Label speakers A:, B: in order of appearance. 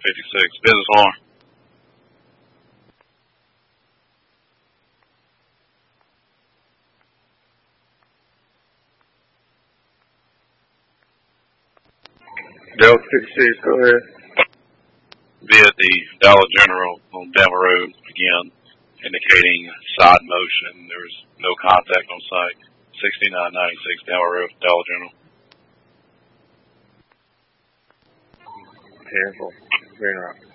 A: 56. Business alarm.
B: Delta 56, go ahead.
A: Via the Dollar General on Bama Road, again, indicating side motion. There was no contact on site. 6996 Bama Road, Dollar General.
B: Careful. Green Rock.